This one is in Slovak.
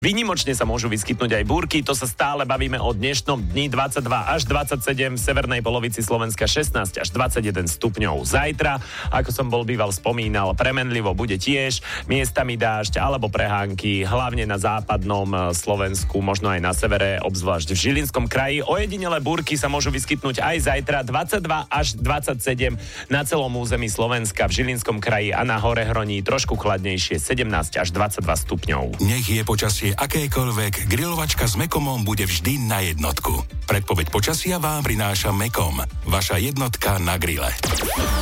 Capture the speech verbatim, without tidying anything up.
Výnimočne sa môžu vyskytnúť aj búrky, to sa stále bavíme o dnešnom dni dvadsaťdva až dvadsaťsedem, v severnej polovici Slovenska šestnásť až dvadsaťjeden stupňov. Zajtra, ako som bol býval spomínal, premenlivo bude tiež, miestami dážď alebo prehánky, hlavne na západnom Slovensku, možno aj na severe, obzvlášť v Žilinskom kraji. Ojedinelé búrky sa môžu vyskytnúť aj zajtra, dvadsaťdva až dvadsaťsedem na celom území Slovenska, v Žilinskom kraji a na Horehroní trošku chladnejšie, sedemnásť až dvadsaťdva stupňov. Nech je počasie akékoľvek, grilovačka s Mekomom bude vždy na jednotku. Predpoveď počasia vám prináša Mekom, vaša jednotka na grille.